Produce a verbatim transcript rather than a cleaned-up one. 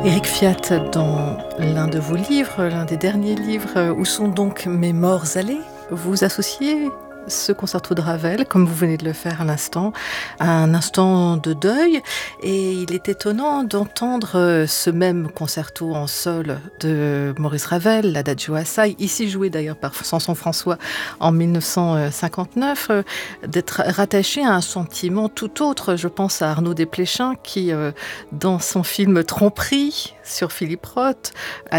Éric Fiat, dans l'un de vos livres, l'un des derniers livres, Où sont donc mes morts allés, vous associez ce concerto de Ravel, comme vous venez de le faire à l'instant, à un instant de deuil. Et il est étonnant d'entendre ce même concerto en sol de Maurice Ravel, l'Adagio assai, ici joué d'ailleurs par Samson François en mille neuf cent cinquante-neuf, d'être rattaché à un sentiment tout autre. Je pense à Arnaud Desplechin qui, dans son film Tromperie sur Philippe Roth, a